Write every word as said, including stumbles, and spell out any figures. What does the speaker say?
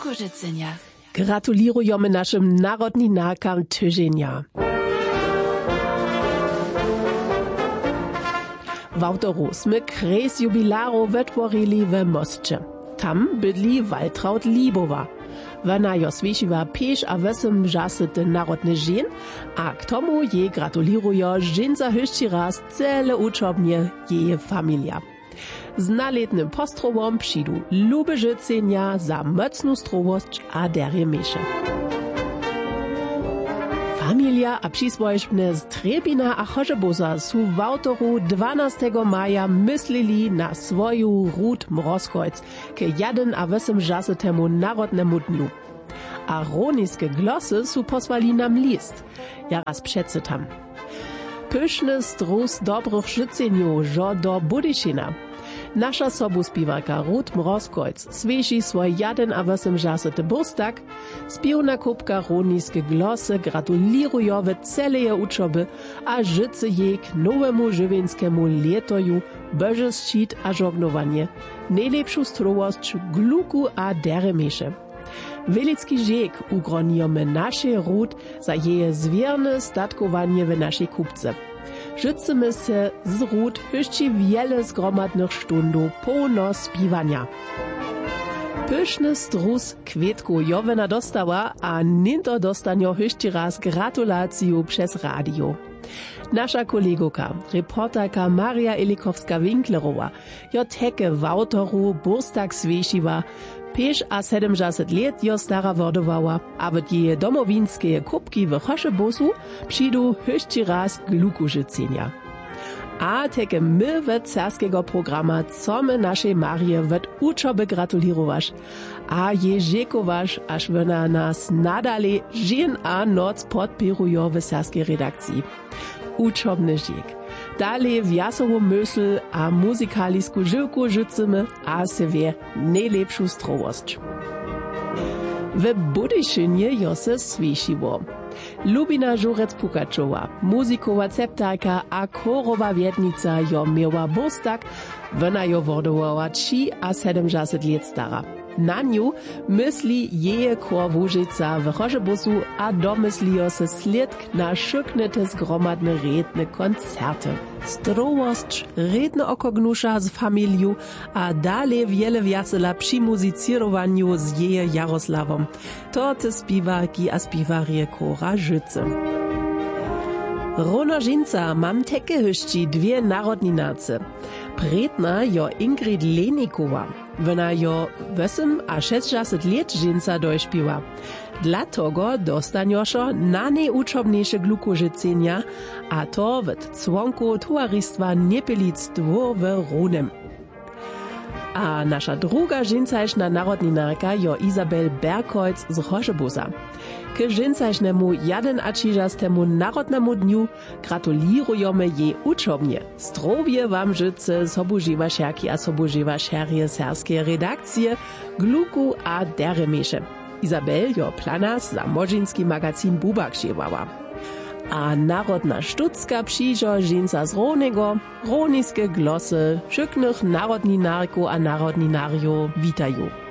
Glukożycenia. Gratulujemy naszym narodninarkam tydzienia. W autoru sme kres jubilaru wytworili w Mosće. Tam bydli Waltraud Libowa. Wona jo svišiva pieš a wesem žasete narodne žen, a k tomu jej gratulirujo ženca hyšći raz cele učobnje jeje familia. Z naletnym postrowom přidu lubežycenja za mocnu strowost a derje meše. Familia a přisvojšpne z Trebina a Chožeboza su w autoru dwanastego maja myslili na svoju Rud Mrozkojc k jeden a wesem žasetemu narodnemu dniu. A roniske glosy su posłali nam list, ja raz przecytam. Pyszny strus dobrych życzeniu, żo do Budyšina. Nasza sobuspiwarka Rud Mrozkojc svieši svoj jeden a wesem žasete burstak, spiewna kupka roniske glosy gratulirujo w celeje uczoby a życy jej k nowemu żywienskemu lietoju, bože ščit a žognowanie, najlepšu strowost, gluku a deremeše. Velicki žek ugronijome naše Rud za jeje zwierne statkowanie w naszej kupce. Życzymy se z Rud hyšći wiele zgromadnych stundu pełno spiwania. Pyszny strus kwietku Jowena dostała, a ninto dostanio hyšći raz gratulaciju przez radio. Nasza kolegoka, reporterka Maria Elikowska-Winklerowa, jo teke w autoru burstak sviešiva, pieš a sedemdesiat let jo stara wodowała, a w jeje domowinskie kupki w Chožebozu přidu hyšći raz glukožycenja. A teke my w carskiego programa, co my naszej Marie w uczoby gratulirowaš, a je žekowaš, aż wona nas nadale žen a noc podpirujo w carskiej redakcji. Uczobny žek. Dalej wjasową mysl a muzykalisku żyłku życzymy, a se wie najlepszą strowost. W Budyšinie jo se svišiło. Lubina Žurec-Pukaczowa, muzikowa ceptarka a chorowa wietnica jo miała burstak, wona jo wodowała trzy a sedemdesiat let stara. Na niu mysli jeje chor Łużyca w Chožebozu a domyslijo se slidk na šuknete zgromadne redne koncerte. Strowost, redne okognusza z familiu a dalej wiele wiasela przy muzicirowaniu z jeje Jaroslawom. To te spiwarki a spiwarie chora Życy. Rono žinca mam teke hyšći dwie narodninace. Predna jo Ingrid Lenikowa. Wona jo wesem a šestdesiat let žinca dojšpiwa. Dla togo dostanjošo na nejučobnejše glukožycenja, a to w cłonku towaristwa Niepelic dwór w Ronem. A nasza druga žincašna narodninarka jo Izabel Berkojc z Chožeboza. K žincašnemu jedenačistemu narodnemu dniu gratulirujemy jej uczobnie. Zdrowie wam życzy sobuživašerki a sobuživašerje serskie redakcije, gluku a deremeše. Izabel jo planas za možinski magazin Bubak ševawa. A narodna štucka přižo žinca z Ronego, roniske glosy, šyknych narodninarku a narodninarjo witajú.